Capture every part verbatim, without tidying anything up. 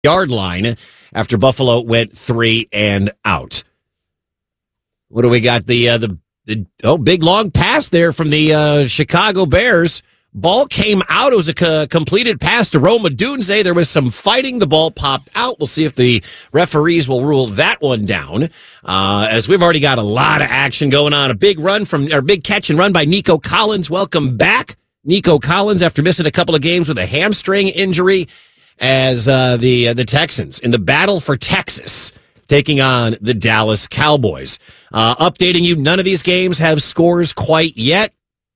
yard line after Buffalo went three and out. What do we got? The uh, the, the oh big long pass there from the uh, Chicago Bears. Ball came out. It was a co- completed pass to Rome Odunze. There was some fighting. The ball popped out. We'll see if the referees will rule that one down. Uh, as we've already got a lot of action going on. A big run from, or big catch and run by Nico Collins. Welcome back, Nico Collins, after missing a couple of games with a hamstring injury, as uh, the uh, the Texans in the battle for Texas taking on the Dallas Cowboys. Uh, updating you, none of these games have scores quite yet.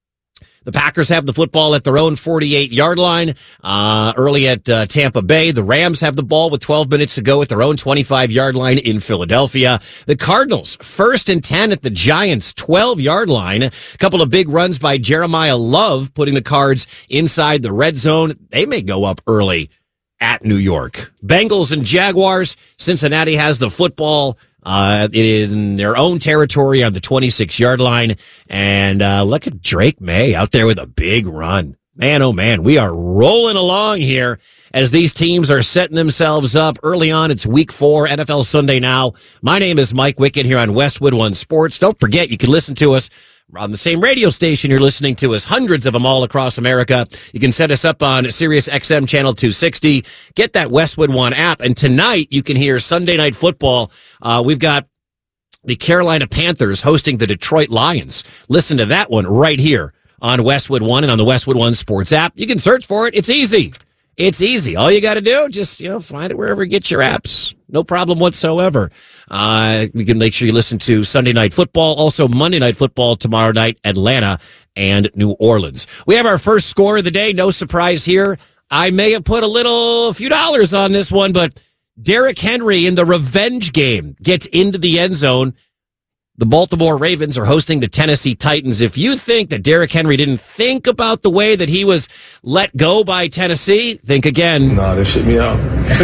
The Packers have the football at their own forty-eight-yard line uh, early at uh, Tampa Bay. The Rams have the ball with twelve minutes to go at their own twenty-five-yard line in Philadelphia. The Cardinals, first and ten at the Giants' twelve-yard line. A couple of big runs by Jeremiah Love, putting the Cards inside the red zone. They may go up early at New York. Bengals and Jaguars. Cincinnati has the football Uh, in their own territory on the twenty-six-yard line. And uh, look at Drake May out there with a big run. Man, oh man, we are rolling along here as these teams are setting themselves up early on. It's week four, N F L Sunday Now. My name is Mike Wickett here on Westwood One Sports. Don't forget, you can listen to us on the same radio station you're listening to us, hundreds of them all across America. You can set us up on Sirius X M Channel two sixty. Get that Westwood One app. And tonight you can hear Sunday Night Football. Uh, we've got the Carolina Panthers hosting the Detroit Lions. Listen to that one right here on Westwood One and on the Westwood One Sports app. You can search for it. It's easy. It's easy. All you got to do, just, you know, find it wherever you get your apps. No problem whatsoever. Uh, we can make sure you listen to Sunday Night Football. Also, Monday Night Football tomorrow night, Atlanta and New Orleans. We have our first score of the day. No surprise here. I may have put a little, a few dollars on this one, but Derrick Henry in the revenge game gets into the end zone. The Baltimore Ravens are hosting the Tennessee Titans. If you think that Derrick Henry didn't think about the way that he was let go by Tennessee, think again. No, they shit me out.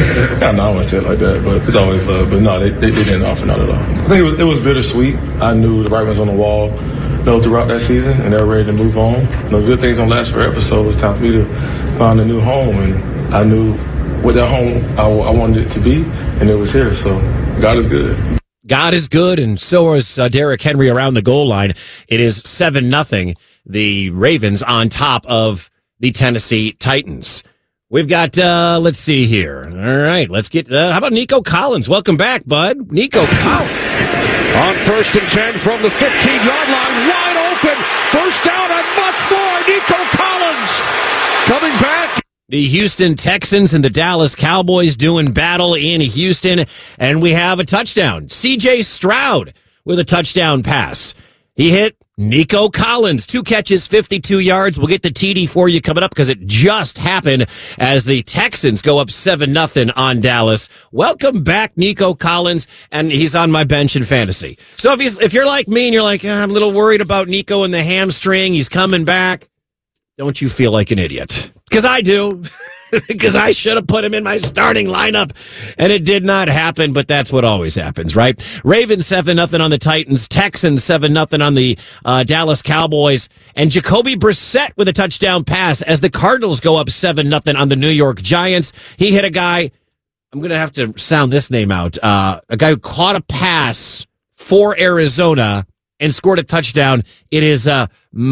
I know I wouldn't say it like that, but it's always love. But no, they, they, they didn't offer, not at all. I think it was, it was bittersweet. I knew the writing was on the wall, you know, throughout that season, and they were ready to move on. You know, good things don't last forever, so it was time for me to find a new home, and I knew what that home I, I wanted it to be, and it was here. So God is good. God is good, and so is uh, Derrick Henry around the goal line. It is seven nothing, the Ravens on top of the Tennessee Titans. We've got, uh, let's see here. All right, let's get, uh, how about Nico Collins? Welcome back, bud. Nico Collins. On first and ten from the fifteen-yard line, wide open. First down and much more. Nico Collins coming back. The Houston Texans and the Dallas Cowboys doing battle in Houston, and we have a touchdown. C J Stroud with a touchdown pass. He hit Nico Collins, two catches, fifty-two yards. We'll get the T D for you coming up because it just happened as the Texans go up seven nothing on Dallas. Welcome back, Nico Collins, and he's on my bench in fantasy. So if he's, if you're like me and you're like, I'm a little worried about Nico and the hamstring, he's coming back, don't you feel like an idiot? Because I do. Because I should have put him in my starting lineup, and it did not happen, but that's what always happens, right? Ravens seven nothing on the Titans, Texans seven nothing on the uh, Dallas Cowboys, and Jacoby Brissett with a touchdown pass as the Cardinals go up seven nothing on the New York Giants. He hit a guy, I'm going to have to sound this name out, uh, a guy who caught a pass for Arizona and scored a touchdown. It is uh,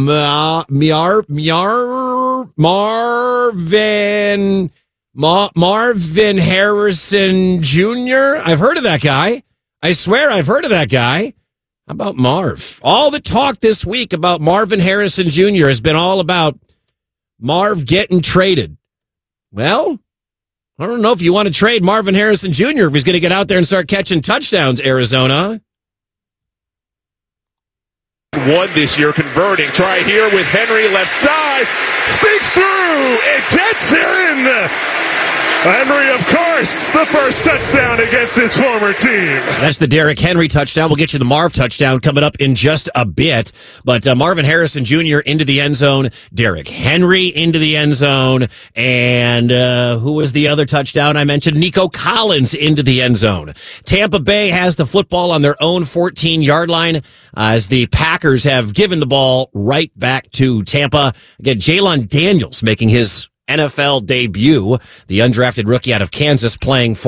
Ma- Miar, Miar, Marvin, Ma- Marvin Harrison Junior I've heard of that guy. I swear I've heard of that guy. How about Marv? All the talk this week about Marvin Harrison Junior has been all about Marv getting traded. Well, I don't know if you want to trade Marvin Harrison Junior if he's going to get out there and start catching touchdowns, Arizona. One this year converting. Try here with Henry left side. Sneaks through. It gets in. Henry, of course, the first touchdown against his former team. That's the Derrick Henry touchdown. We'll get you the Marv touchdown coming up in just a bit. But uh, Marvin Harrison Junior into the end zone. Derrick Henry into the end zone. And uh, who was the other touchdown I mentioned? Nico Collins into the end zone. Tampa Bay has the football on their own fourteen-yard line uh, as the Packers have given the ball right back to Tampa. Again, Jalen Daniels making his N F L debut. The undrafted rookie out of Kansas playing for